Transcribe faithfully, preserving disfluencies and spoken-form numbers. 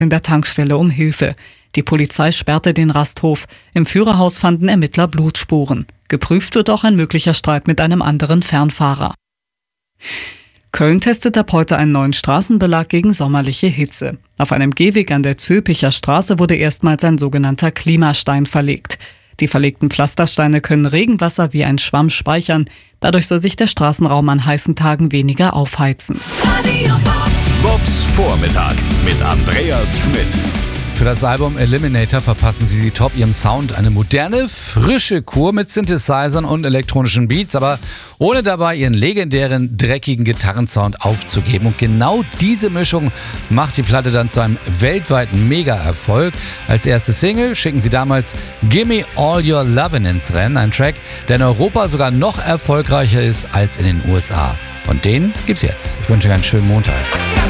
in der Tankstelle um Hilfe. Die Polizei sperrte den Rasthof. Im Führerhaus fanden Ermittler Blutspuren. Geprüft wird auch ein möglicher Streit mit einem anderen Fernfahrer. Köln testet ab heute einen neuen Straßenbelag gegen sommerliche Hitze. Auf einem Gehweg an der Zülpicher Straße wurde erstmals ein sogenannter Klimastein verlegt. Die verlegten Pflastersteine können Regenwasser wie ein Schwamm speichern. Dadurch soll sich der Straßenraum an heißen Tagen weniger aufheizen. Bobs Vormittag mit Andreas Schmidt. Für das Album Eliminator verpassen sie top ihrem Sound eine moderne, frische Kur mit Synthesizern und elektronischen Beats, aber ohne dabei ihren legendären, dreckigen Gitarrensound aufzugeben. Und genau diese Mischung macht die Platte dann zu einem weltweiten Mega-Erfolg. Als erste Single schicken sie damals Gimme All Your Lovin' ins Rennen, ein Track, der in Europa sogar noch erfolgreicher ist als in den U S A. Und den gibt's jetzt. Ich wünsche euch einen schönen Montag.